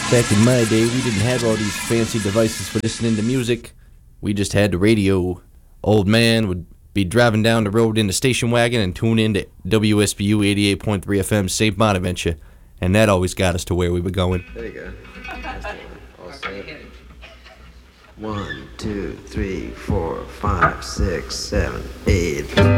Back in my day, we didn't have all these fancy devices for listening to music. We just had the radio. Old man would be driving down the road in the station wagon and tune in to WSBU 88.3 FM St. Bonaventure. And that always got us to where we were going. There you go. All set. 1, 2, 3, 4, 5, 6, 7, 8.